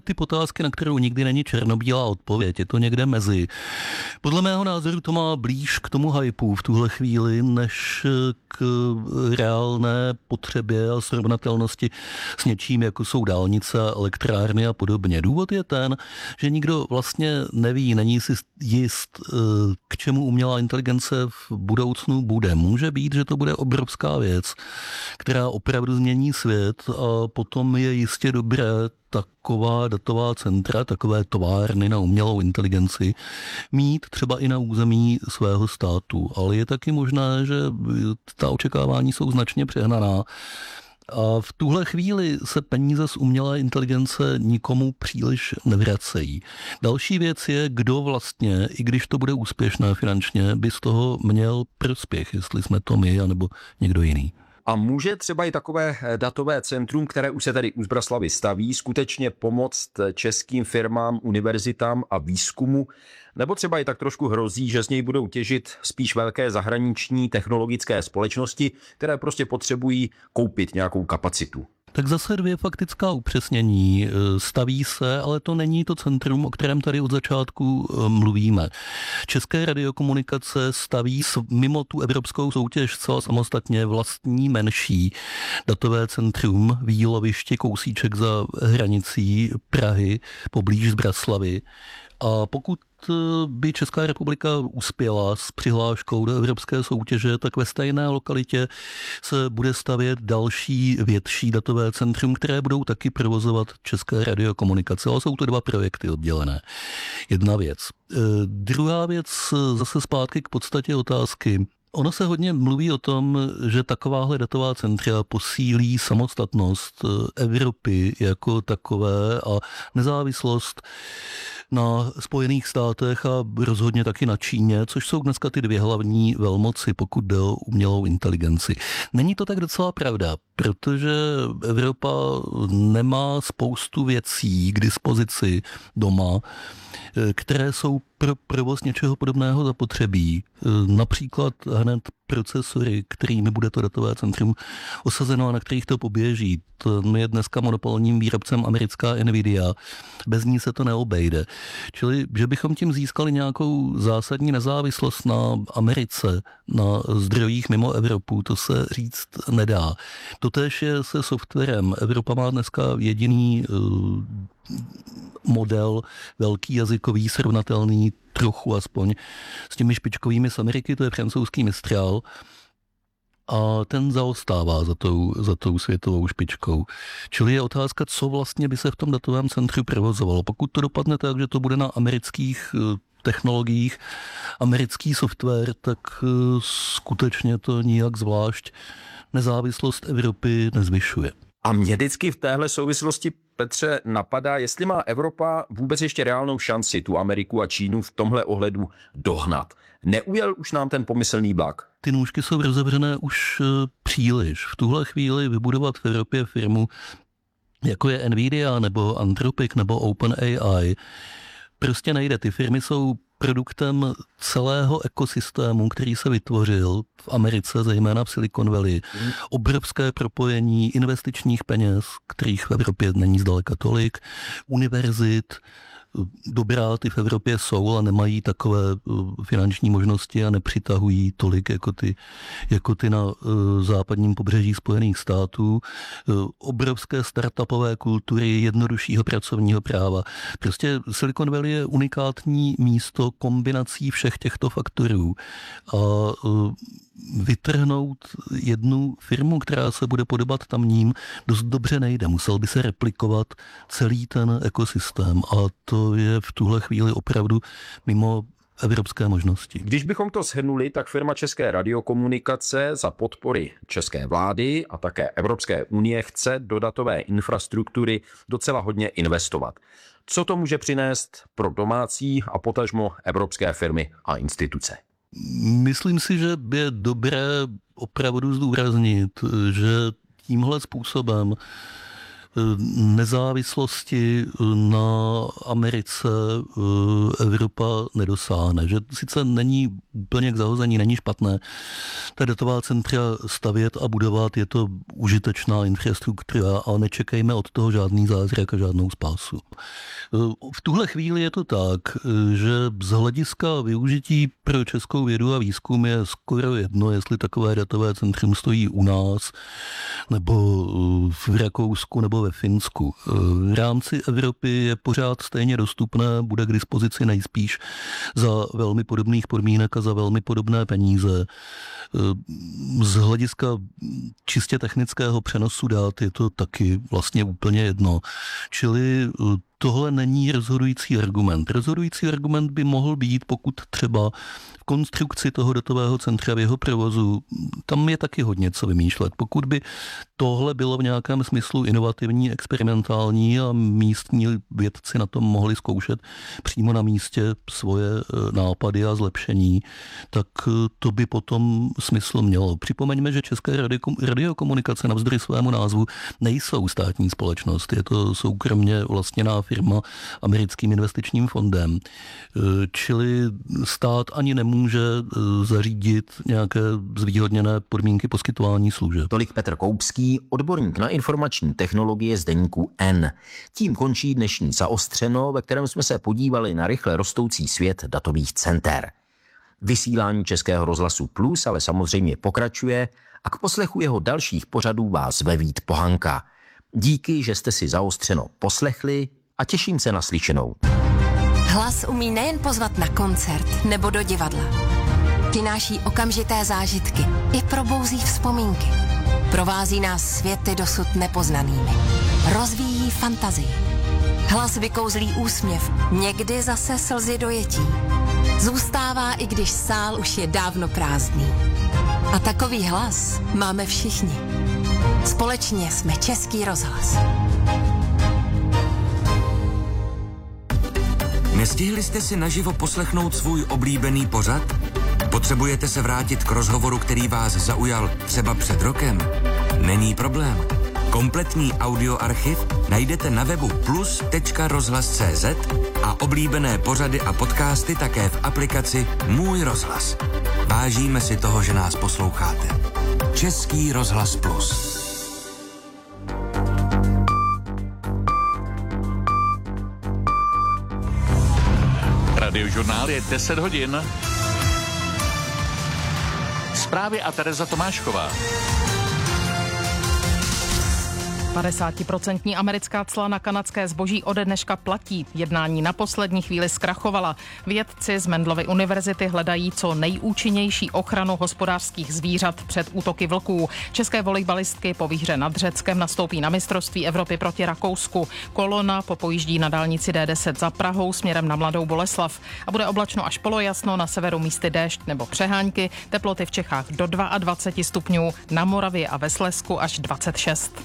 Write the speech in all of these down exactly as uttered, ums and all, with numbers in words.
typ otázky, na kterou nikdy není černobílá odpověď, je to někde mezi. Podle mého názoru to má blíž k tomu hypeu v tuhle chvíli, než k reálné potřebě a srovnatelnosti s něčím, jako jsou dálnice, elektrárny a podobně. Důvod je ten, že nikdo vlastně neví, není si jist, k čemu umělá inteligence v budoucnu bude. Může být, že to bude obrovská věc, která opravdu změní svět a potom je jistě dobré taková datová centra, takové továrny na umělou inteligenci mít třeba i na území svého státu. Ale je taky možné, že ta očekávání jsou značně přehnaná. A v tuhle chvíli se peníze z umělé inteligence nikomu příliš nevracejí. Další věc je, kdo vlastně, i když to bude úspěšné finančně, by z toho měl prospěch, jestli jsme to my, anebo někdo jiný. A může třeba i takové datové centrum, které už se tady u Zbraslavy staví, skutečně pomoct českým firmám, univerzitám a výzkumu? Nebo třeba i tak trošku hrozí, že z něj budou těžit spíš velké zahraniční technologické společnosti, které prostě potřebují koupit nějakou kapacitu? Tak zase dvě faktická upřesnění. Staví se, ale to není to centrum, o kterém tady od začátku mluvíme. České radiokomunikace staví mimo tu evropskou soutěž celá samostatně vlastní menší datové centrum v Jílovišti, kousíček za hranicí Prahy, poblíž Zbraslavy. A pokud by Česká republika uspěla s přihláškou do evropské soutěže, tak ve stejné lokalitě se bude stavět další větší datové centrum, které budou taky provozovat České radiokomunikace. Ale jsou to dva projekty oddělené. Jedna věc. E, druhá věc, zase zpátky k podstatě otázky. Ono se hodně mluví o tom, že takováhle datová centra posílí samostatnost Evropy jako takové a nezávislost na Spojených státech a rozhodně taky na Číně, což jsou dneska ty dvě hlavní velmoci, pokud jde o umělou inteligenci. Není to tak docela pravda, protože Evropa nemá spoustu věcí k dispozici doma, které jsou pro provoz něčeho podobného zapotřebí. Například hned procesory, kterými bude to datové centrum osazeno a na kterých to poběží. To je dneska monopolním výrobcem americká Nvidia. Bez ní se to neobejde. Čili, že bychom tím získali nějakou zásadní nezávislost na Americe, na zdrojích mimo Evropu, to se říct nedá. Totéž je se softwarem. Evropa má dneska jediný uh, model, velký jazykový, srovnatelný trochu aspoň s těmi špičkovými z Ameriky, to je francouzský Mistral, a ten zaostává za tou, za tou světovou špičkou. Čili je otázka, co vlastně by se v tom datovém centru provozovalo. Pokud to dopadne tak, že to bude na amerických technologiích, americký software, tak skutečně to nijak zvlášť nezávislost Evropy nezvyšuje. A mě vždycky v téhle souvislosti, Petře, napadá, jestli má Evropa vůbec ještě reálnou šanci tu Ameriku a Čínu v tomhle ohledu dohnat. Neujel už nám ten pomyslný vlak? Ty nůžky jsou rozevřené už příliš. V tuhle chvíli vybudovat v Evropě firmu, jako je Nvidia nebo Anthropic nebo OpenAI, prostě nejde. Ty firmy jsou produktem celého ekosystému, který se vytvořil v Americe, zejména v Silicon Valley. Mm. Obrovské propojení investičních peněz, kterých v Evropě není zdaleka tolik, univerzit, dobrá ty v Evropě jsou, ale nemají takové finanční možnosti a nepřitahují tolik jako ty, jako ty na západním pobřeží Spojených států. Obrovské startupové kultury, jednoduššího pracovního práva. Prostě Silicon Valley je unikátní místo kombinací všech těchto faktorů. A vytrhnout jednu firmu, která se bude podobat tamním, dost dobře nejde. Musel by se replikovat celý ten ekosystém a to je v tuhle chvíli opravdu mimo evropské možnosti. Když bychom to shrnuli, tak firma České radiokomunikace za podpory české vlády a také Evropské unie chce do datové infrastruktury docela hodně investovat. Co to může přinést pro domácí a potažmo evropské firmy a instituce? Myslím si, že je dobré opravdu zdůraznit, že tímhle způsobem nezávislosti na Americe Evropa nedosáhne. Že sice není úplně k zahození, není špatné ta datová centra stavět a budovat, je to užitečná infrastruktura, ale nečekejme od toho žádný zázrak a žádnou spásu. V tuhle chvíli je to tak, že z hlediska využití pro českou vědu a výzkum je skoro jedno, jestli takové datové centrum stojí u nás, nebo v Rakousku, nebo ve Finsku. V rámci Evropy je pořád stejně dostupné, bude k dispozici nejspíš za velmi podobných podmínek a za velmi podobné peníze. Z hlediska čistě technického přenosu dat je to taky vlastně úplně jedno. Čili tohle není rozhodující argument. Rozhodující argument by mohl být, pokud třeba v konstrukci toho datového centra v jeho provozu, tam je taky hodně co vymýšlet. Pokud by tohle bylo v nějakém smyslu inovativní, experimentální a místní vědci na tom mohli zkoušet přímo na místě svoje nápady a zlepšení, tak to by potom smysl mělo. Připomeňme, že České radiokomunikace navzdory svému názvu nejsou státní společnost. Je to soukromně vlastněná firma americkým investičním fondem. Čili stát ani nemůže zařídit nějaké zvýhodněné podmínky poskytování služeb. Tolik Petr Koupský, odborník na informační technologie z deníku N. Tím končí dnešní Zaostřeno, ve kterém jsme se podívali na rychle rostoucí svět datových center. Vysílání Českého rozhlasu Plus ale samozřejmě pokračuje a k poslechu jeho dalších pořadů vás ve Vít Pohanka. Díky, že jste si Zaostřeno poslechli a těším se na slyšenou. Hlas umí nejen pozvat na koncert nebo do divadla. Přináší okamžité zážitky i probouzí vzpomínky. Provází nás světy dosud nepoznanými. Rozvíjí fantazii. Hlas vykouzlí úsměv, někdy zase slzy dojetí. Zůstává, i když sál už je dávno prázdný. A takový hlas máme všichni. Společně jsme Český rozhlas. Nestihli jste si naživo poslechnout svůj oblíbený pořad? Potřebujete se vrátit k rozhovoru, který vás zaujal třeba před rokem? Není problém. Kompletní audioarchiv najdete na webu plus tečka rozhlas tečka cé zet a oblíbené pořady a podcasty také v aplikaci Můj rozhlas. Vážíme si toho, že nás posloucháte. Český rozhlas Plus. Radiožurnál je deset hodin. Zprávy a Tereza Tomášková. padesátiprocentní americká cla na kanadské zboží ode dneška platí. Jednání na poslední chvíli zkrachovala. Vědci z Mendelovy univerzity hledají co nejúčinnější ochranu hospodářských zvířat před útoky vlků. České volejbalistky po výhře nad Řeckem nastoupí na mistrovství Evropy proti Rakousku. Kolona popojíždí na dálnici D deset za Prahou směrem na Mladou Boleslav. A bude oblačno až polojasno, na severu místy déšť nebo přehánky. Teploty v Čechách do dvacet dva stupňů, na Moravě a ve Slezsku až dvacet šest.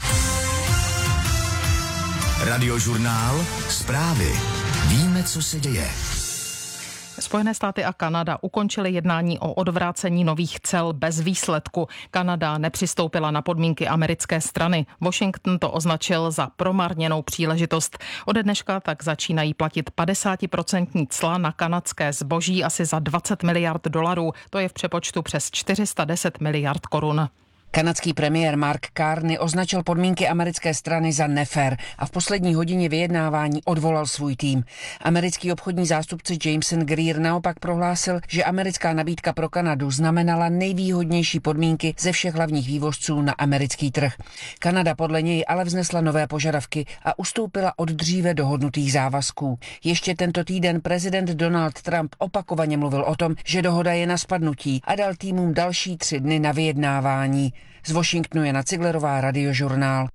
Radiožurnál, zprávy. Víme, co se děje. Spojené státy a Kanada ukončily jednání o odvrácení nových cel bez výsledku. Kanada nepřistoupila na podmínky americké strany. Washington to označil za promarněnou příležitost. Ode dneška tak začínají platit padesátiprocentní cla na kanadské zboží asi za dvacet miliard dolarů. To je v přepočtu přes čtyři sta deset miliard korun. Kanadský premiér Mark Carney označil podmínky americké strany za nefér a v poslední hodině vyjednávání odvolal svůj tým. Americký obchodní zástupce Jameson Greer naopak prohlásil, že americká nabídka pro Kanadu znamenala nejvýhodnější podmínky ze všech hlavních vývozců na americký trh. Kanada podle něj ale vznesla nové požadavky a ustoupila od dříve dohodnutých závazků. Ještě tento týden prezident Donald Trump opakovaně mluvil o tom, že dohoda je na spadnutí a dal týmům další tři dny na vyjednávání. Z Washingtonu Jana Ciglerová, Radiožurnál.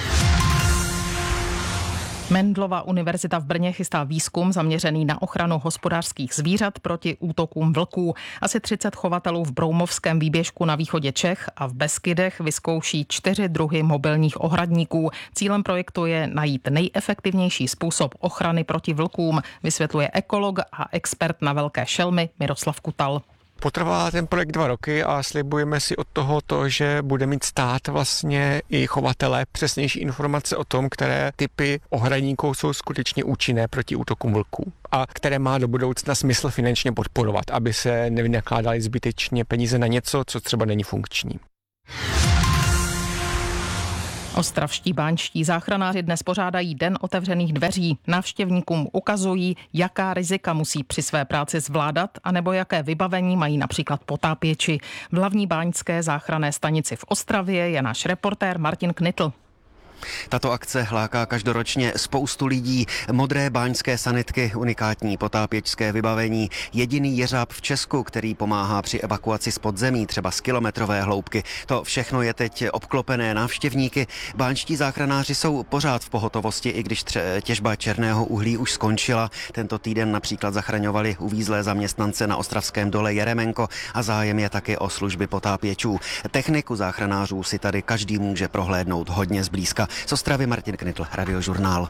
Mendelova univerzita v Brně chystá výzkum zaměřený na ochranu hospodářských zvířat proti útokům vlků. Asi třicet chovatelů v Broumovském výběžku na východě Čech a v Beskydech vyzkouší čtyři druhy mobilních ohradníků. Cílem projektu je najít nejefektivnější způsob ochrany proti vlkům, vysvětluje ekolog a expert na velké šelmy Miroslav Kutal. Potrvá ten projekt dva roky a slibujeme si od toho to, že bude mít stát vlastně i chovatele přesnější informace o tom, které typy ohradníků jsou skutečně účinné proti útokům vlků a které má do budoucna smysl finančně podporovat, aby se nevynakládaly zbytečně peníze na něco, co třeba není funkční. Ostravští báňští záchranáři dnes pořádají Den otevřených dveří. Návštěvníkům ukazují, jaká rizika musí při své práci zvládat, anebo jaké vybavení mají například potápěči. V hlavní báňské záchranné stanici v Ostravě je náš reportér Martin Knitl. Tato akce láká každoročně spoustu lidí. Modré báňské sanitky, unikátní potápěčské vybavení, jediný jeřáb v Česku, který pomáhá při evakuaci z podzemí, třeba z kilometrové hloubky. To všechno je teď obklopené návštěvníky. Báňští záchranáři jsou pořád v pohotovosti, i když tře- těžba černého uhlí už skončila. Tento týden například zachraňovali uvízlé zaměstnance na ostravském dole Jeremenko a zájem je taky o služby potápěčů. Techniku záchranářů si tady každý může prohlédnout hodně zblízka. Z Ostravy Martin Knitl, Radiožurnál.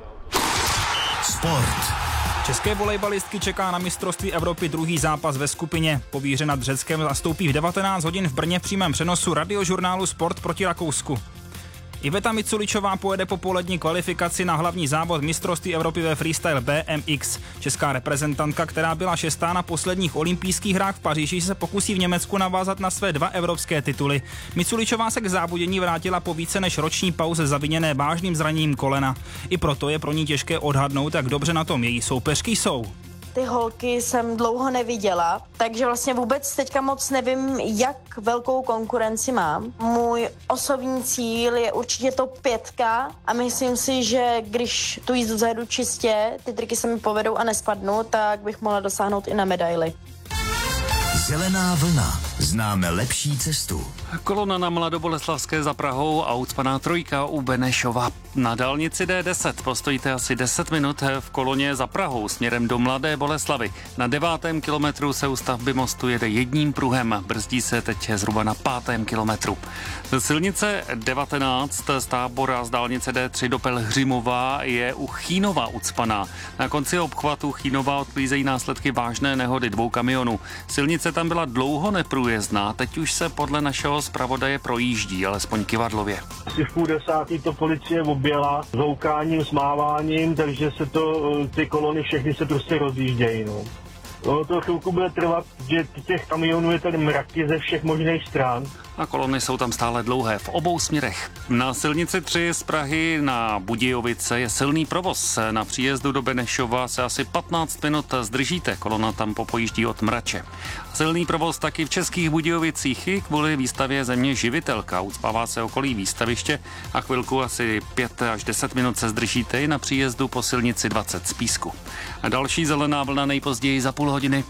Sport. České volejbalistky čeká na mistrovství Evropy druhý zápas ve skupině. Povíře nad Řeckem nastoupí v devatenáct hodin v Brně v přímém přenosu Radiožurnálu Sport proti Rakousku. Iveta Miculičová pojede po polední kvalifikaci na hlavní závod mistrovství Evropy ve freestyle B M X. Česká reprezentantka, která byla šestá na posledních olympijských hrách v Paříži, se pokusí v Německu navázat na své dva evropské tituly. Miculičová se k závodění vrátila po více než roční pauze zaviněné vážným zraněním kolena. I proto je pro ní těžké odhadnout, jak dobře na tom její soupeřky jsou. Ty holky jsem dlouho neviděla, takže vlastně vůbec teďka moc nevím, jak velkou konkurenci mám. Můj osobní cíl je určitě top pětka a myslím si, že když tu jízdu zajedu čistě, ty triky se mi povedou a nespadnu, tak bych mohla dosáhnout i na medaili. Zelená vlna. Známe lepší cestu. Kolona na Mladoboleslavské za Prahou a ucpaná trojka u Benešova. Na dálnici D deset postojíte asi deset minut v koloně za Prahou směrem do Mladé Boleslavy. Na devátém kilometru se u stavby mostu jede jedním pruhem. Brzdí se teď zhruba na pátém kilometru. Silnice devatenáct z Tábora z dálnice D tři do Pelhřimova je u Chínova ucpaná. Na konci obchvatu Chínova odklízejí následky vážné nehody dvou kamionů. Silnice tam byla dlouho neprůjezdná, teď už se podle našeho zpravodaje projíždí, alespoň kyvadlově. Asi v půl desátý to policie objela s houkáním, s máváním, takže se to, ty kolony všechny se prostě rozjíždějí. No. No, to chvilku bude trvat, že těch kamionů je tady mraky ze všech možných stran. A kolony jsou tam stále dlouhé v obou směrech. Na silnici tři z Prahy na Budějovice je silný provoz. Na příjezdu do Benešova se asi patnáct minut zdržíte. Kolona tam popojíždí od Mrače. Silný provoz taky v Českých Budějovicích i kvůli výstavě Země živitelka. Ucpává se okolí výstaviště a chvilku asi pět až deset minut se zdržíte i na příjezdu po silnici dvacet z Písku. A další zelená vlna nejpozději za půl hodiny.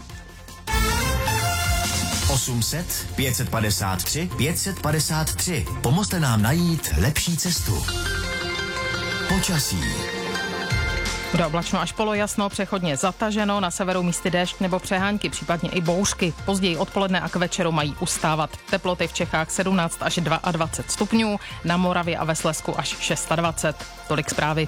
osm set, pět set padesát tři, pět set padesát tři. Pomozte nám najít lepší cestu. Počasí. Bude oblačno až polojasno, přechodně zataženo, na severu místy déšť nebo přehánky, případně i bouřky. Později odpoledne a k večeru mají ustávat. Teploty v Čechách sedmnáct až dvacet dva stupňů, na Moravě a ve Slezsku až dvacet šest. Tolik zprávy.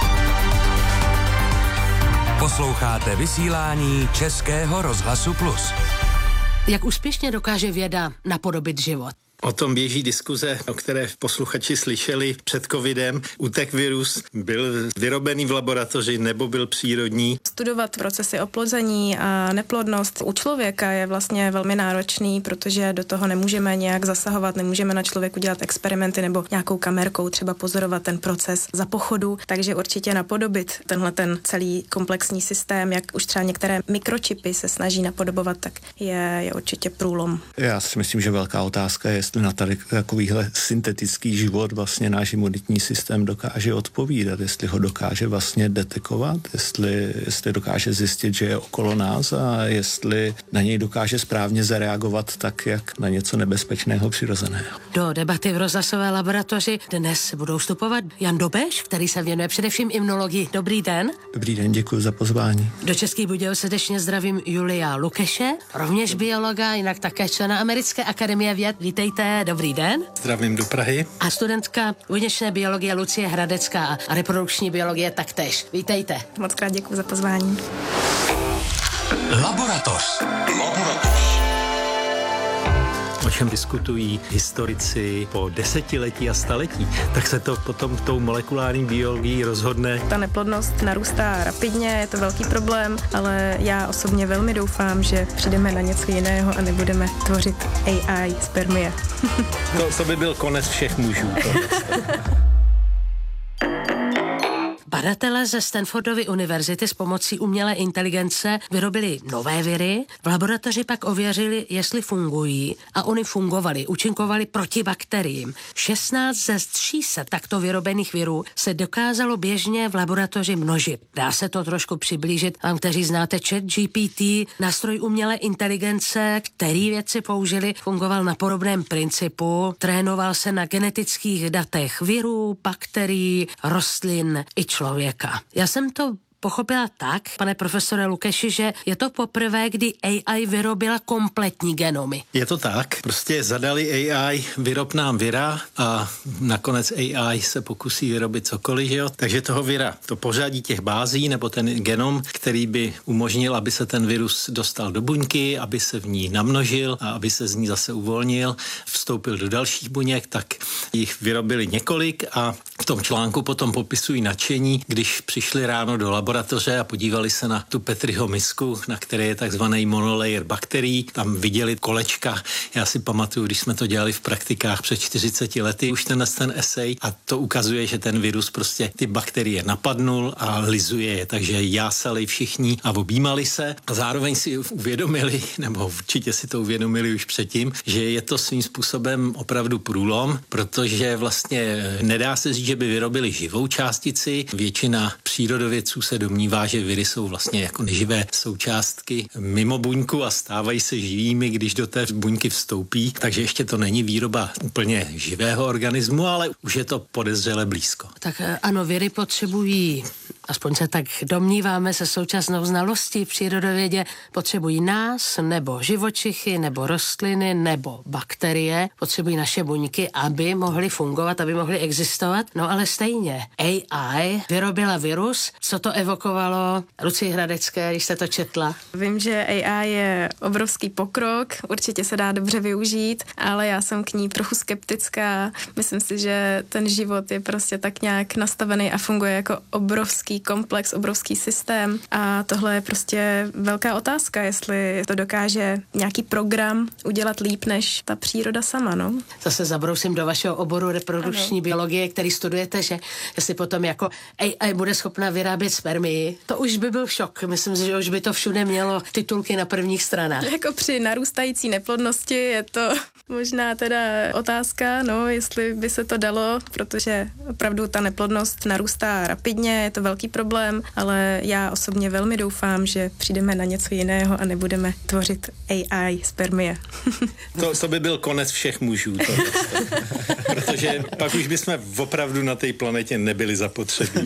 Posloucháte vysílání Českého rozhlasu Plus. Jak úspěšně dokáže věda napodobit život? O tom běží diskuze, o které posluchači slyšeli před covidem. Utek virus, byl vyrobený v laboratoři nebo byl přírodní. Studovat procesy oplození a neplodnost u člověka je vlastně velmi náročný, protože do toho nemůžeme nějak zasahovat, nemůžeme na člověku dělat experimenty nebo nějakou kamerkou třeba pozorovat ten proces za pochodu, takže určitě napodobit tenhle ten celý komplexní systém, jak už třeba některé mikročipy se snaží napodobovat, tak je, je určitě průlom. Já si myslím, že velká otázka je, jestli na tady takovýhle syntetický život vlastně náš imunitní systém dokáže odpovídat, jestli ho dokáže vlastně detekovat, jestli, jestli dokáže zjistit, že je okolo nás a jestli na něj dokáže správně zareagovat tak, jak na něco nebezpečného přirozeného. Do debaty v rozhlasové laboratoři dnes budou vstupovat Jan Dobeš, který se věnuje především imunologii. Dobrý den. Dobrý den, děkuji za pozvání. Do Českých Budějovic srdečně zdravím Julia Lukeše, rovněž biologa, jinak také člena Americké akademie věd. Vítejte. Dobrý den. Zdravím do Prahy. A studentka buněčné biologie Lucie Hradecká a reprodukční biologie taktéž. Vítejte. Moc krát děkuji za pozvání. Laboratoř. Laboratoř. o čem diskutují historici po desetiletí a staletí, tak se to potom tou molekulární biologií rozhodne. Ta neplodnost narůstá rapidně, je to velký problém, ale já osobně velmi doufám, že přijdeme na něco jiného a nebudeme tvořit A I spermie. to, to by byl konec všech mužů. Badatelé ze Stanfordovy univerzity s pomocí umělé inteligence vyrobili nové viry, v laboratoři pak ověřili, jestli fungují a oni fungovali, účinkovali proti bakteriím. šestnáct ze tří set takto vyrobených virů se dokázalo běžně v laboratoři množit. Dá se to trošku přiblížit vám, kteří znáte ChatGPT, nástroj umělé inteligence, který vědci použili, fungoval na podobném principu, trénoval se na genetických datech virů, bakterií, rostlin i člověka. Já jsem to pochopila tak, pane profesore Lukeši, že je to poprvé, kdy A I vyrobila kompletní genomy. Je to tak. Prostě zadali A I, vyrob nám vira a nakonec A I se pokusí vyrobit cokoliv, že jo? Takže toho vira, to pořadí těch bází nebo ten genom, který by umožnil, aby se ten virus dostal do buňky, aby se v ní namnožil a aby se z ní zase uvolnil, vstoupil do dalších buněk, tak jich vyrobili několik a v tom článku potom popisují nadšení, když přišli ráno do laboratoře a podívali se na tu Petriho misku, na které je takzvaný monolayer bakterií. Tam viděli kolečka. Já si pamatuju, když jsme to dělali v praktikách před čtyřiceti lety, už ten ten esej a to ukazuje, že ten virus prostě ty bakterie napadnul a lizuje je. Takže jásali všichni a objímali se a zároveň si uvědomili, nebo určitě si to uvědomili už předtím, že je to svým způsobem opravdu průlom, protože vlastně nedá se říct, že by vyrobili živou částici. Většina přírodovědců se domnívá, že viry jsou vlastně jako neživé součástky mimo buňku a stávají se živými, když do té buňky vstoupí, takže ještě to není výroba úplně živého organismu, ale už je to podezřele blízko. Tak ano, viry potřebují, aspoň se tak domníváme se současnou znalostí v přírodovědě, potřebují nás, nebo živočichy, nebo rostliny, nebo bakterie, potřebují naše buňky, aby mohly fungovat, aby mohly existovat. No ale stejně, A I vyrobila virus, co to evokovalo Lucii Hradecké, když jste to četla? Vím, že A I je obrovský pokrok, určitě se dá dobře využít, ale já jsem k ní trochu skeptická. Myslím si, že ten život je prostě tak nějak nastavený a funguje jako obrovský komplex, obrovský systém a tohle je prostě velká otázka, jestli to dokáže nějaký program udělat líp než ta příroda sama, no. Zase zabrousím do vašeho oboru reprodukční ano. biologie, který studujete, že jestli potom jako A I bude schopna vyrábět spermii, to už by byl šok. Myslím si, že už by to všude mělo titulky na prvních stranách. Jako při narůstající neplodnosti je to možná teda otázka, no, jestli by se to dalo, protože opravdu ta neplodnost narůstá rapidně, je to velký problém, ale já osobně velmi doufám, že přijdeme na něco jiného a nebudeme tvořit A I spermie. To, to by byl konec všech mužů. To, protože pak už bychom opravdu na té planetě nebyli zapotřebí.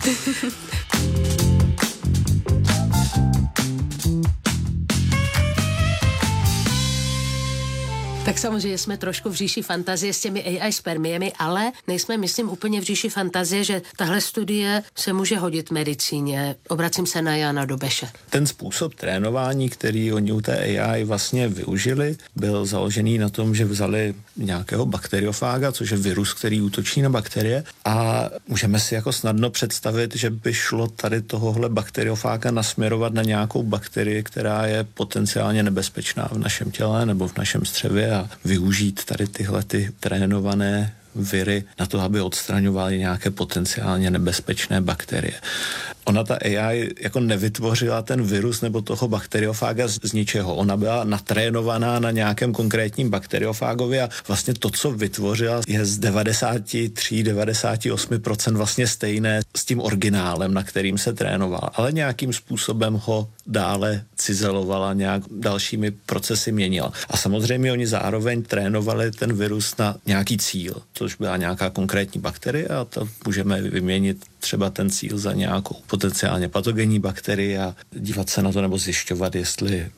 Tak samozřejmě jsme trošku v říši fantazie s těmi A I spermiemi, ale nejsme, myslím, úplně v říši fantazie, že tahle studie se může hodit medicíně. Obracím se na Jana Dobeše. Ten způsob trénování, který oni u té A I vlastně využili, byl založený na tom, že vzali nějakého bakteriofága, což je virus, který útočí na bakterie a můžeme si jako snadno představit, že by šlo tady tohohle bakteriofága nasměrovat na nějakou bakterii, která je potenciálně nebezpečná v našem těle nebo v našem střevě a využít tady tyhle ty trénované viry na to, aby odstraňovaly nějaké potenciálně nebezpečné bakterie. Ona ta A I jako nevytvořila ten virus nebo toho bakteriofága z, z ničeho. Ona byla natrénovaná na nějakém konkrétním bakteriofágovi a vlastně to, co vytvořila, je z devadesát tři až devadesát osm procent vlastně stejné s tím originálem, na kterým se trénovala, ale nějakým způsobem ho dále cizelovala, nějak dalšími procesy měnila. A samozřejmě oni zároveň trénovali ten virus na nějaký cíl, což byla nějaká konkrétní bakterie a to můžeme vyměnit třeba ten cíl za nějakou potenciálně patogenní bakterii a dívat se na to nebo zjišťovat, jestli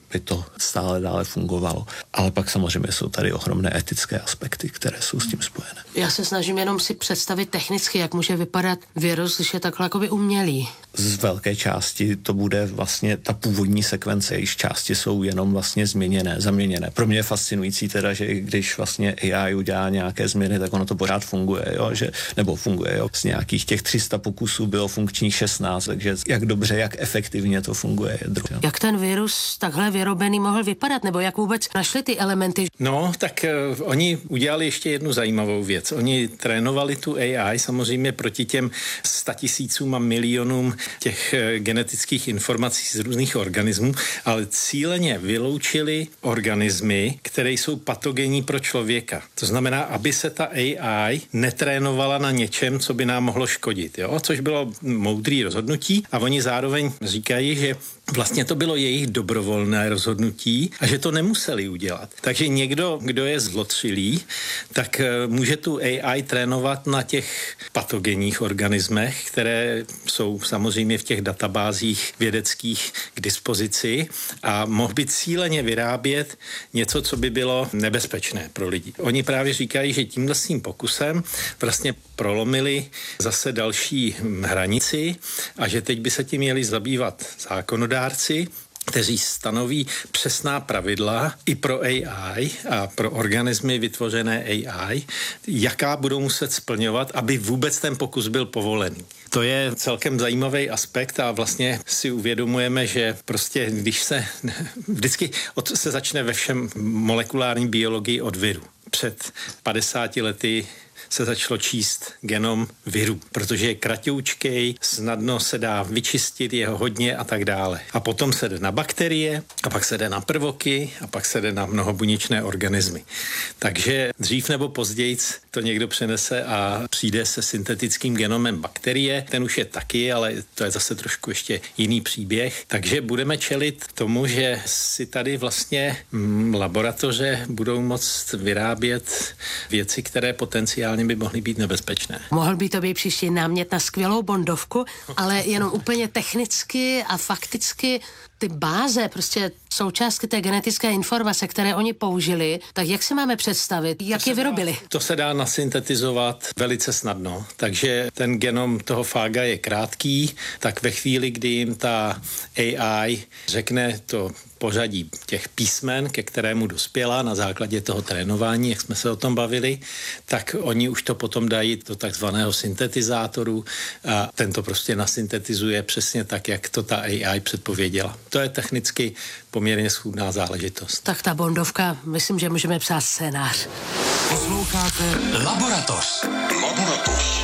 by to stále dále fungovalo. Ale pak samozřejmě jsou tady ohromné etické aspekty, které jsou s tím spojené. Já se snažím jenom si představit technicky, jak může vypadat virus, když je takhle jakoby umělý. Z velké části to bude vlastně ta původní sekvence, jejíž části jsou jenom vlastně změněné, zaměněné. Pro mě je fascinující teda, že když vlastně A I udělá nějaké změny, tak ono to pořád funguje, jo? Že, nebo funguje, jo? Z nějakých těch tři sta pokusů bylo funkčních šestnáct, takže jak dobře, jak efektivně to funguje. Je druh, jak ten virus takhle vyrobený mohl vypadat, nebo jak vůbec našli ty elementy? No, tak uh, oni udělali ještě jednu zajímavou věc. Oni trénovali tu A I samozřejmě proti těm statisícům a milionům těch uh, genetických informací z různých organismů, ale cíleně vyloučili organismy, které jsou patogenní pro člověka. To znamená, aby se ta A I netrénovala na něčem, co by nám mohlo škodit, jo? Což bylo moudrý rozhodnutí a oni zároveň říkají, že vlastně to bylo jejich dobrovolné rozhodnutí a že to nemuseli udělat. Takže někdo, kdo je zlotřilý, tak může tu A I trénovat na těch patogenních organismech, které jsou samozřejmě v těch databázích vědeckých k dispozici a mohl by cíleně vyrábět něco, co by bylo nebezpečné pro lidi. Oni právě říkají, že tímhle svým pokusem vlastně prolomili zase další hranici a že teď by se tím měli zabývat zákonodárci, kteří stanoví přesná pravidla i pro A I a pro organismy vytvořené A I, jaká budou muset splňovat, aby vůbec ten pokus byl povolený. To je celkem zajímavý aspekt a vlastně si uvědomujeme, že prostě když se vždycky od, se začne ve všem molekulární biologii od viru. Před padesáti lety se začalo číst genom viru, protože je kratoučkej, snadno se dá vyčistit, je ho hodně a tak dále. A potom se jde na bakterie, a pak se jde na prvoky, a pak se jde na mnohobuněčné organismy. Takže dřív nebo později to někdo přenese a přijde se syntetickým genomem bakterie. Ten už je taky, ale to je zase trošku ještě jiný příběh. Takže budeme čelit tomu, že si tady vlastně hm, laboratoře budou moct vyrábět věci, které potenciálně by mohly být nebezpečné. Mohl by to být příští námět na skvělou bondovku, ale jenom úplně technicky a fakticky ty báze, prostě součástky té genetické informace, které oni použili, tak jak si máme představit, jak je vyrobili? To se dá nasyntetizovat velice snadno, takže ten genom toho fága je krátký, tak ve chvíli, kdy jim ta A I řekne to pořadí těch písmen, ke kterému dospěla na základě toho trénování, jak jsme se o tom bavili, tak oni už to potom dají do takzvaného syntetizátoru a ten to prostě nasyntetizuje přesně tak, jak to ta A I předpověděla. To je technicky poměrně schůdná záležitost. Tak ta bondovka, myslím, že můžeme psát scénář. Posloucháte Laboratoř. Laboratoř.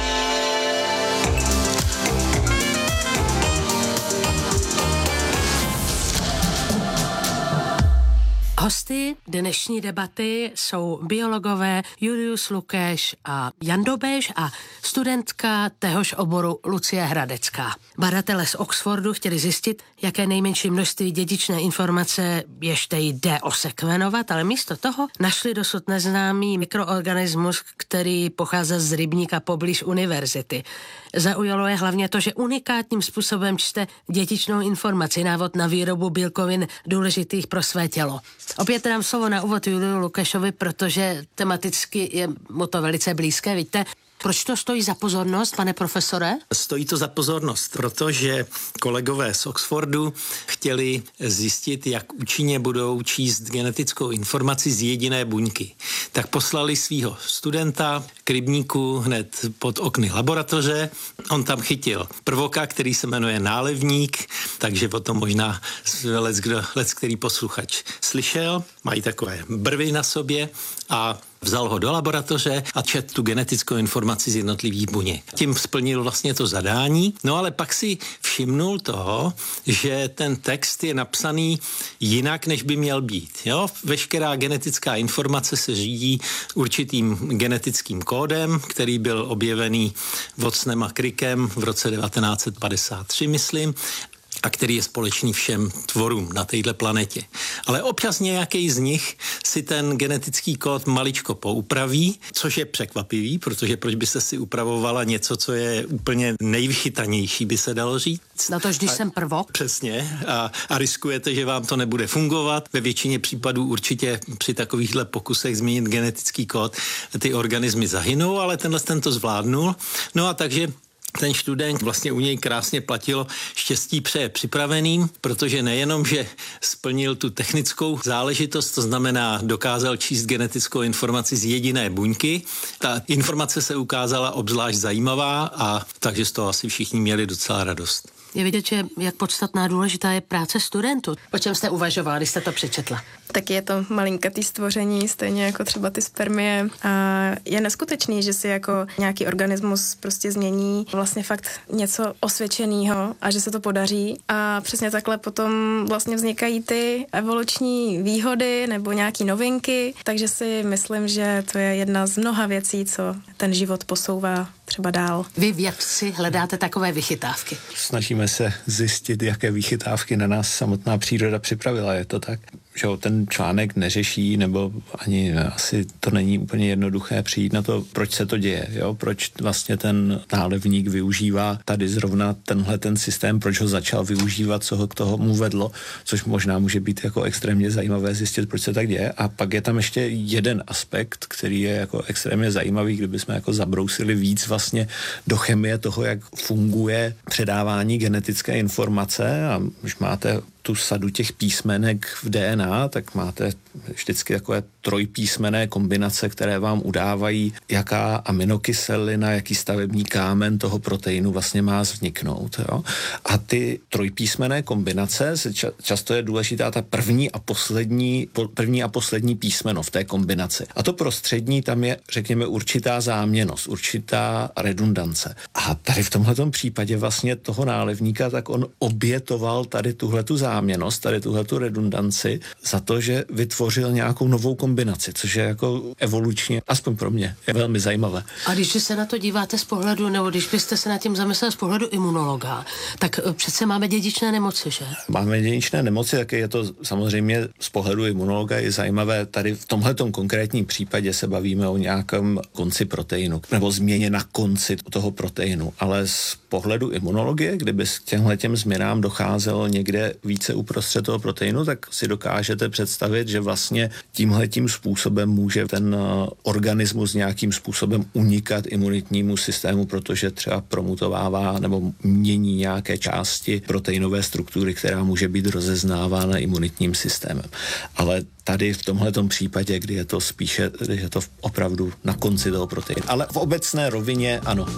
Hosty dnešní debaty jsou biologové Julius Lukeš a Jan Dobeš a studentka téhož oboru Lucie Hradecká. Badatelé z Oxfordu chtěli zjistit, jaké nejmenší množství dědičné informace ještě jde osekvenovat, ale místo toho našli dosud neznámý mikroorganismus, který pochází z rybníka poblíž univerzity. Zaujalo je hlavně to, že unikátním způsobem čte dědičnou informaci, návod na výrobu bílkovin důležitých pro své tělo. Opět dám slovo na úvod Juliu Lukešovi, protože tematicky je mu to velice blízké, víte. Proč to stojí za pozornost, pane profesore? Stojí to za pozornost, protože kolegové z Oxfordu chtěli zjistit, jak účinně budou číst genetickou informaci z jediné buňky. Tak poslali svého studenta k rybníku hned pod okny laboratoře. On tam chytil prvoka, který se jmenuje nálevník, takže potom možná lec, kdo, lec který posluchač slyšel. Mají takové brvy na sobě a vzal ho do laboratoře a čet tu genetickou informaci z jednotlivých buněk. Tím splnil vlastně to zadání, no ale pak si všimnul toho, že ten text je napsaný jinak, než by měl být. Jo? Veškerá genetická informace se řídí určitým genetickým kódem, který byl objevený Watsonem a Crickem v roce devatenáct set padesát tři, myslím. a který je společný všem tvorům na této planetě. Ale občas nějaký z nich si ten genetický kód maličko poupraví, což je překvapivý, protože proč byste si upravovala něco, co je úplně nejvychytanější, by se dalo říct. Na to, když a, jsem prvok. Přesně. A, a riskujete, že vám to nebude fungovat. Ve většině případů určitě při takovýchhle pokusech změnit genetický kód ty organismy zahynou, ale tenhle ten to zvládnul. No a takže ten student vlastně u něj krásně platilo štěstí přeje připraveným, protože nejenom, že splnil tu technickou záležitost, to znamená dokázal číst genetickou informaci z jediné buňky, ta informace se ukázala obzvlášť zajímavá a takže z toho asi všichni měli docela radost. Je vidět, že jak podstatná důležitá je práce studentů. O čem jste uvažovala, když jste to přečetla? Tak je to malinkatý stvoření, stejně jako třeba ty spermie. A je neskutečný, že si jako nějaký organismus prostě změní vlastně fakt něco osvědčeného a že se to podaří. A přesně takhle potom vlastně vznikají ty evoluční výhody nebo nějaký novinky. Takže si myslím, že to je jedna z mnoha věcí, co ten život posouvá třeba dál. Vy vědci hledáte takové vychytávky. Snažíme se zjistit, jaké vychytávky na nás samotná příroda připravila. Je to tak? Že ten článek neřeší, nebo ani asi to není úplně jednoduché přijít na to, proč se to děje, jo? Proč vlastně ten nálevník využívá tady zrovna tenhle ten systém, proč ho začal využívat, co ho k tomu vedlo, což možná může být jako extrémně zajímavé zjistit, proč se tak děje. A pak je tam ještě jeden aspekt, který je jako extrémně zajímavý, kdybychom jako zabrousili víc vlastně do chemie toho, jak funguje předávání genetické informace a už máte tu sadu těch písmenek v D N A, tak máte vždycky takové trojpísmené kombinace, které vám udávají, jaká aminokyselina, jaký stavební kámen toho proteinu vlastně má vzniknout. Jo? A ty trojpísmené kombinace, se ča- často je důležitá ta první a poslední, po, první a poslední písmeno v té kombinaci. A to prostřední tam je, řekněme, určitá záměnnost, určitá redundance. A tady v tomhletom případě vlastně toho nálevníka, tak on obětoval tady tuhletu záměnost, tady tuhletu redundanci za to, že vytvořil nějakou novou kombinaci, což je jako evolučně, aspoň pro mě, je velmi zajímavé. A když se na to díváte z pohledu, nebo když byste se nad tím zamysleli z pohledu imunologa, tak přece máme dědičné nemoci, že? Máme dědičné nemoci, tak je to samozřejmě z pohledu imunologa je zajímavé. Tady v tomhletom konkrétním případě se bavíme o nějakém konci proteinu, nebo změně na konci toho proteinu, ale z pohledu imunologie, kdyby s těmhletěm změnám docházelo někde více uprostřed toho proteinu, tak si dokážete představit, že vlastně tímhletím způsobem může ten organismus nějakým způsobem unikat imunitnímu systému, protože třeba promutovává nebo mění nějaké části proteinové struktury, která může být rozeznávána imunitním systémem. Ale tady v tomhletom případě, kdy je to spíše, kdy je to opravdu na konci toho proteinu. Ale v obecné rovině ano.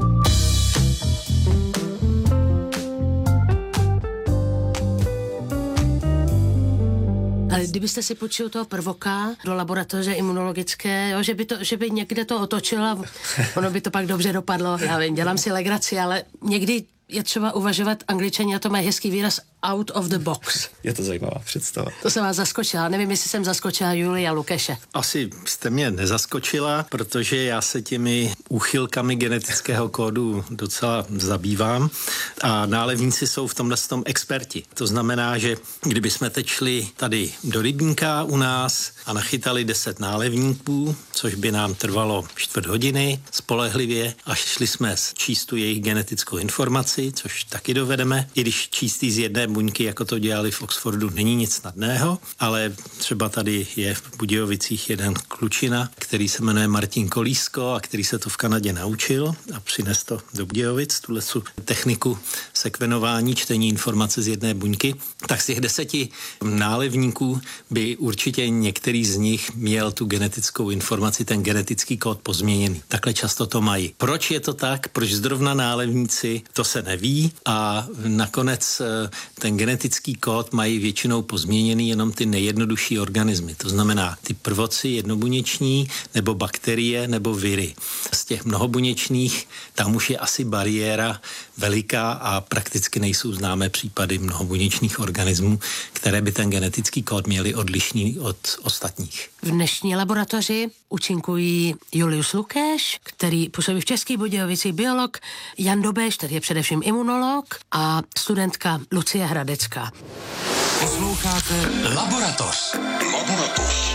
Ale kdybyste si počil toho prvoka do laboratoře imunologické, jo, že, by to, že by někde to otočila, ono by to pak dobře dopadlo, já vím, dělám si legraci, ale někdy je třeba uvažovat, Angličani na to mají hezký výraz out of the box. Je to zajímavá představa. To jsem vás zaskočila. Nevím, jestli jsem zaskočila Julia Lukeše. Asi jste mě nezaskočila, protože já se těmi úchylkami genetického kódu docela zabývám a nálevníci jsou v tomhle tom experti. To znamená, že kdyby jsme teď šli tady do rybníka u nás a nachytali deset nálevníků, což by nám trvalo čtvrt hodiny spolehlivě a šli jsme číst tu jejich genetickou informaci, což taky dovedeme, i když číst z jedné buňky, jako to dělali v Oxfordu, není nic snadného, ale třeba tady je v Budějovicích jeden klučina, který se jmenuje Martin Kolísko a který se to v Kanadě naučil a přines to do Budějovic, tuhle techniku sekvenování, čtení informace z jedné buňky. Tak z těch deseti nálevníků by určitě některý z nich měl tu genetickou informaci, ten genetický kód pozměněný. Takhle často to mají. Proč je to tak? Proč zrovna nálevníci? To se neví a nakonec ten genetický kód mají většinou pozměněný jenom ty nejjednodušší organismy. To znamená ty prvoci jednobuněční nebo bakterie nebo viry. Z těch mnohobuněčných tam už je asi bariéra veliká a prakticky nejsou známé případy mnohobuněčných organismů, které by ten genetický kód měly odlišný od ostatních. V dnešní laboratoři účinkují Julius Lukáš, který působí v Českých Budějovicích, biolog, Jan Dobeš, který je především imunolog, a studentka Lucie Hradecká. Posloucháte Laboratoř. Laboratoř.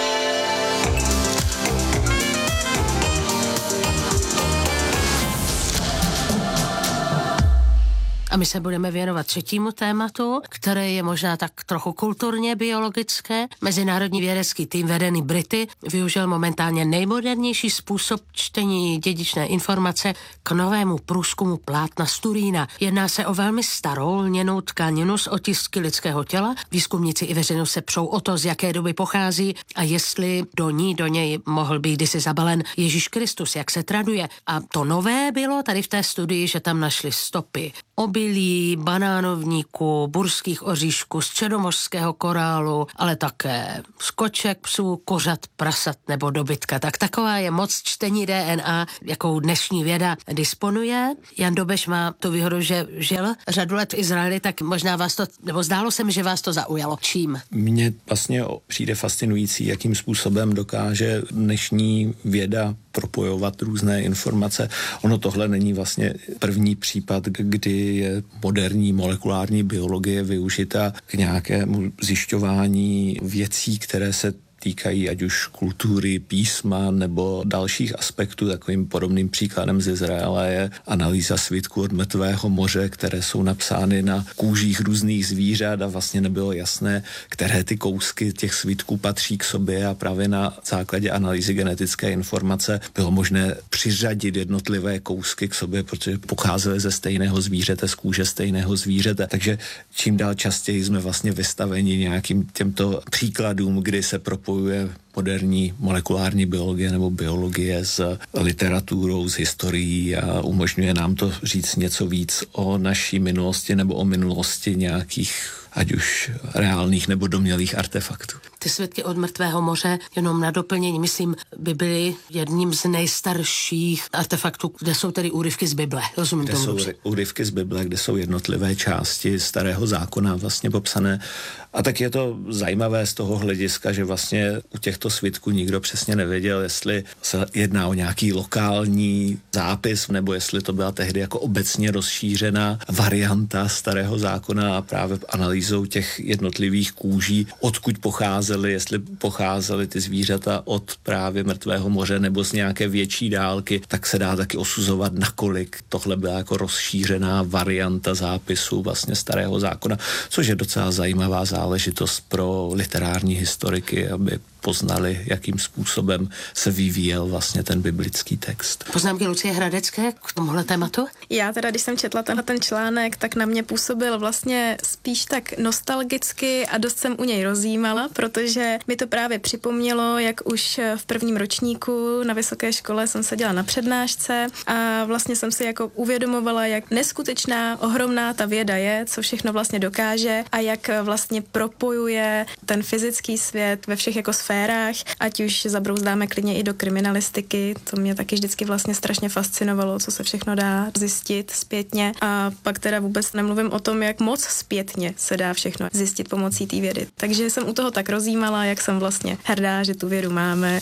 A my se budeme věnovat třetímu tématu, které je možná tak trochu kulturně biologické. Mezinárodní vědecký tým vedený Brity využil momentálně nejmodernější způsob čtení dědičné informace k novému průzkumu plátna z Turína. Jedná se o velmi starou lněnou tkaninu z otisky lidského těla. Výzkumníci i veřejnost se přou o to, z jaké doby pochází a jestli do ní, do něj mohl být kdysi zabalen Ježíš Kristus, jak se traduje. A to nové bylo tady v té studii, že tam našli stopy obilí, banánovníků, burských oříšků, středomořského korálu, ale také z koček, psů, kořat, prasat nebo dobytka. Tak taková je moc čtení D N A, jakou dnešní věda disponuje. Jan Dobeš má tu výhodu, že žil řadu let v Izraeli, tak možná vás to, nebo zdálo se mi, že vás to zaujalo. Čím? Mně vlastně přijde fascinující, jakým způsobem dokáže dnešní věda propojovat různé informace. Ono tohle není vlastně první případ, kdy je moderní molekulární biologie využita k nějakému zjišťování věcí, které se týkají ať už kultury, písma nebo dalších aspektů. Takovým podobným příkladem z Izraele je analýza svitků od mrtvého moře, které jsou napsány na kůžích různých zvířat a vlastně nebylo jasné, které ty kousky těch svitků patří k sobě, a právě na základě analýzy genetické informace bylo možné přiřadit jednotlivé kousky k sobě, protože pocházely ze stejného zvířete, z kůže stejného zvířete. Takže čím dál častěji jsme vlastně vystaveni nějakým těmto příkladům, kdy se propojuje moderní molekulární biologie nebo biologie s literaturou, s historií a umožňuje nám to říct něco víc o naší minulosti nebo o minulosti nějakých ať už reálných nebo domnělých artefaktů. Ty svitky od mrtvého moře, jenom na doplnění, myslím, by byly jedním z nejstarších artefaktů, kde jsou tedy úryvky z Bible. Rozumím kde tomu jsou dobře. úryvky z Bible, kde jsou jednotlivé části starého zákona vlastně popsané. A tak je to zajímavé z toho hlediska, že vlastně u těchto svitků nikdo přesně nevěděl, jestli se jedná o nějaký lokální zápis, nebo jestli to byla tehdy jako obecně rozšířená varianta starého zákona, a právě analýzou těch jednotlivých kůží, odkud pocházely, jestli pocházely ty zvířata od právě mrtvého moře nebo z nějaké větší dálky, tak se dá taky osuzovat, nakolik tohle byla jako rozšířená varianta zápisu vlastně starého zákona, což je docela zajímavá záležitost pro literární historiky, aby poznali, jakým způsobem se vyvíjel vlastně ten biblický text. Poznámky Lucie Hradecké k tomuhle tématu? Já teda, když jsem četla tenhle ten článek, tak na mě působil vlastně spíš tak nostalgicky a dost jsem u něj rozjímala, protože mi to právě připomnělo, jak už v prvním ročníku na vysoké škole jsem seděla na přednášce a vlastně jsem si jako uvědomovala, jak neskutečná, ohromná ta věda je, co všechno vlastně dokáže a jak vlastně propojuje ten fyzický svět ve všech jako sférách, ať už zabrouzdáme klidně i do kriminalistiky, to mě taky vždycky vlastně strašně fascinovalo, co se všechno dá zjistit zpětně, a pak teda vůbec nemluvím o tom, jak moc zpětně se dá všechno zjistit pomocí té vědy. Takže jsem u toho tak rozjímala, jak jsem vlastně hrdá, že tu vědu máme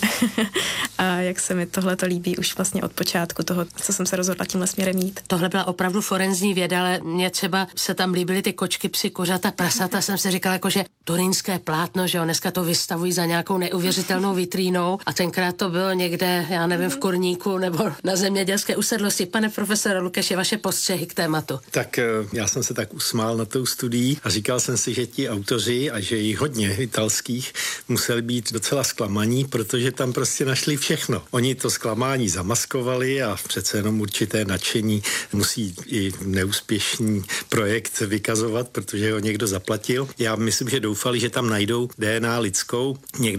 a jak se mi tohleto líbí už vlastně od počátku toho, co jsem se rozhodla tímhle směrem jít. Tohle byla opravdu forenzní věda, ale mě třeba se tam líbily ty kočky, psy, kořata, prasata, jsem si říkala, jako, že turínské plátno, že jo, dneska to vystavují za nějakou neuvěřitelnou vitrínou a tenkrát to bylo někde, já nevím, v kurníku nebo na zemědělské usedlosti. Pane profesore Lukeši, vaše postřehy k tématu. Tak já jsem se tak usmál na tou studií a říkal jsem si, že ti autoři a že jich hodně italských museli být docela zklamaní, protože tam prostě našli všechno. Oni to zklamání zamaskovali a přece jenom určité nadšení musí i neúspěšný projekt vykazovat, protože ho někdo zaplatil. Já myslím, že doufali, že tam najdou D N A lidskou někde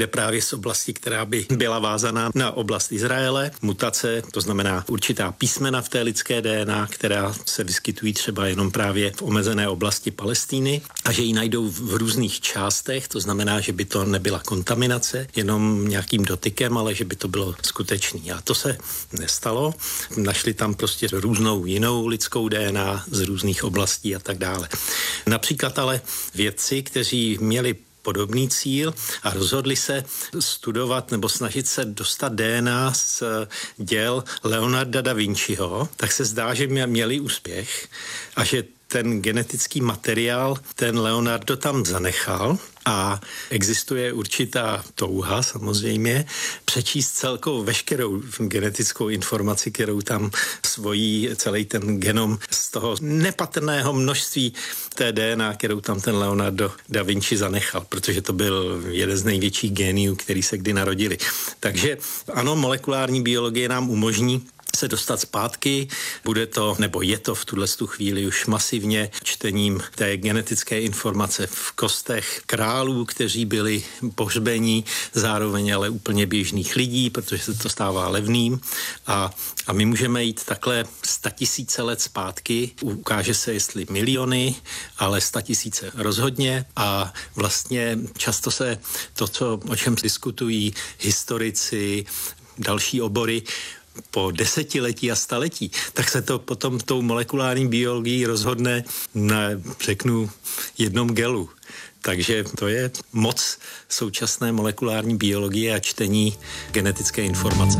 bude právě z oblasti, která by byla vázaná na oblast Izraele. Mutace, to znamená určitá písmena v té lidské D N A, která se vyskytují třeba jenom právě v omezené oblasti Palestíny a že ji najdou v různých částech, to znamená, že by to nebyla kontaminace jenom nějakým dotykem, ale že by to bylo skutečný. A to se nestalo. Našli tam prostě různou jinou lidskou D N A z různých oblastí a tak dále. Například ale vědci, kteří měli podobný cíl a rozhodli se studovat nebo snažit se dostat D N A z děl Leonarda da Vinciho, tak se zdá, že měli úspěch a že ten genetický materiál ten Leonardo tam zanechal a existuje určitá touha samozřejmě přečíst celkou veškerou genetickou informaci, kterou tam svojí celý ten genom z toho nepatrného množství té D N A, kterou tam ten Leonardo da Vinci zanechal, protože to byl jeden z největších géniů, který se kdy narodili. Takže ano, molekulární biologie nám umožní se dostat zpátky. Bude to, nebo je to v tuhle chvíli už masivně čtením té genetické informace v kostech králů, kteří byli pohřbení, zároveň ale úplně běžných lidí, protože se to stává levným. A, a my můžeme jít takhle statisíce let zpátky. Ukáže se, jestli miliony, ale statisíce rozhodně. A vlastně často se to, co, o čem diskutují historici, další obory, po desetiletí a staletí, tak se to potom tou molekulární biologií rozhodne na, řeknu, jednom gelu. Takže to je moc současné molekulární biologie a čtení genetické informace.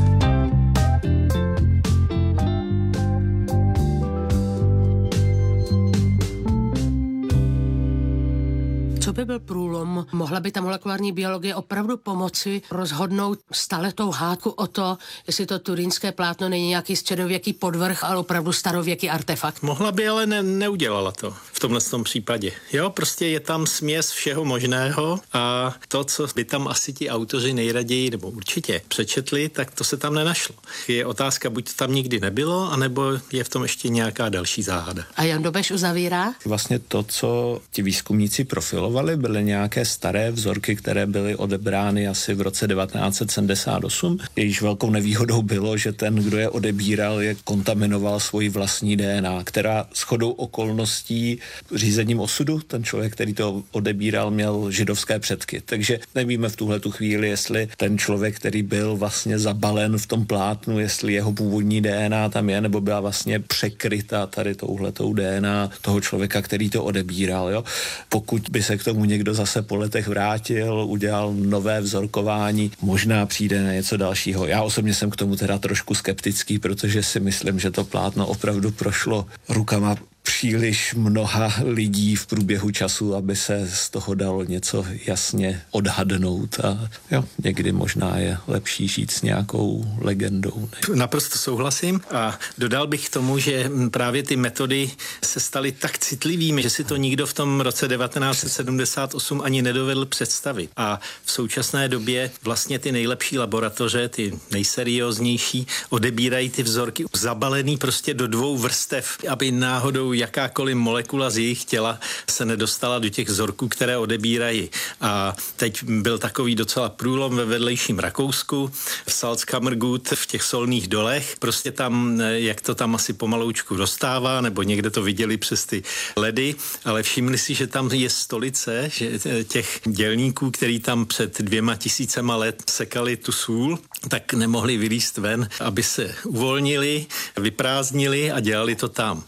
Co by byl průlom? Mohla by ta molekulární biologie opravdu pomoci rozhodnout staletou hádku o to, jestli to turínské plátno není nějaký středověký podvrh, ale opravdu starověký artefakt? Mohla by, ale ne, neudělala to v tomhle tom případě. Jo, prostě je tam směs všeho možného a to, co by tam asi ti autoři nejraději, nebo určitě přečetli, tak to se tam nenašlo. Je otázka, buď to tam nikdy nebylo, anebo je v tom ještě nějaká další záhada. A Jan Dobeš uzavírá? Vlastně to, co ti výzkumníci profilovali, byly nějaké staré vzorky, které byly odebrány asi v roce devatenáct set sedmdesát osm. Jejíž velkou nevýhodou bylo, že ten, kdo je odebíral, je kontaminoval svoji vlastní D N A, která shodou okolností řízením osudu, ten člověk, který to odebíral, měl židovské předky. Takže nevíme v tuhletu chvíli, jestli ten člověk, který byl vlastně zabalen v tom plátnu, jestli jeho původní D N A tam je, nebo byla vlastně překryta tady touhletou D N A toho člověka, který to odebíral. Jo? Pokud by se k tomu někdo zase po letech vrátil, udělal nové vzorkování, možná přijde na něco dalšího. Já osobně jsem k tomu teda trošku skeptický, protože si myslím, že to plátno opravdu prošlo rukama příliš mnoha lidí v průběhu času, aby se z toho dalo něco jasně odhadnout a jo, někdy možná je lepší žít s nějakou legendou. Ne? Naprosto souhlasím a dodal bych k tomu, že právě ty metody se staly tak citlivými, že si to nikdo v tom roce devatenáct set sedmdesát osm ani nedovedl představit. A v současné době vlastně ty nejlepší laboratoře, ty nejserióznější, odebírají ty vzorky zabalený prostě do dvou vrstev, aby náhodou jakákoliv molekula z jejich těla se nedostala do těch vzorků, které odebírají. A teď byl takový docela průlom ve vedlejším Rakousku, v Salzkammergut, v těch solných dolech. Prostě tam, jak to tam asi pomaloučku dostává, nebo někde to viděli přes ty ledy, ale všimli si, že tam je stolice že těch dělníků, který tam před dvěma tisícema let sekali tu sůl, tak nemohli vylízt ven, aby se uvolnili, vyprázdnili a dělali to tam.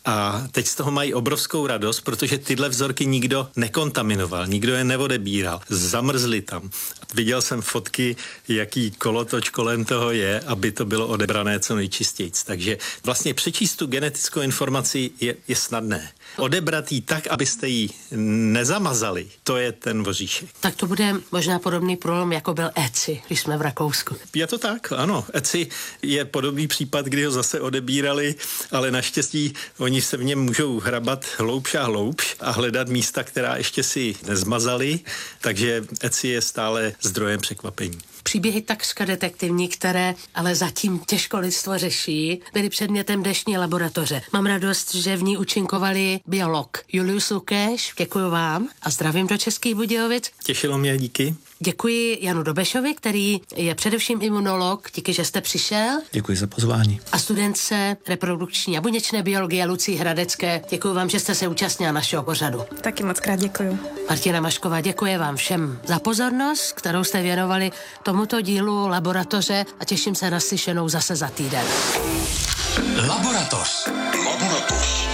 A teď z toho mají obrovskou radost, protože tyhle vzorky nikdo nekontaminoval, nikdo je neodebíral, zamrzli tam. Viděl jsem fotky, jaký kolotoč kolem toho je, aby to bylo odebrané co nejčistějc. Takže vlastně přečíst tu genetickou informaci je, je snadné. Odebrat ji tak, abyste ji nezamazali, to je ten voříšek. Tak to bude možná podobný průlom, jako byl ECI, když jsme v Rakousku. Je to tak, ano. ECI je podobný případ, kdy ho zase odebírali, ale naštěstí oni se v něm můžou hrabat hloubš a hloubš a hledat místa, která ještě si nezmazali, takže ECI je stále zdrojem překvapení. Příběhy takřka detektivní, které ale zatím těžko lidstvo řeší, byly předmětem dnešní laboratoře. Mám radost, že v ní účinkovali biolog Julius Lukáš. Děkuji vám a zdravím do Českých Budějovic. Těšilo mě, díky. Děkuji Janu Dobešovi, který je především imunolog, díky, že jste přišel. Děkuji za pozvání. A studentce reprodukční a buněčné biologie Lucii Hradecké. Děkuji vám, že jste se účastnila našeho pořadu. Taky moc krát děkuji. Martina Mašková, děkuji vám všem za pozornost, kterou jste věnovali tomuto dílu Laboratoře a těším se na slyšenou zase za týden. Laboratoř. Laboratoř.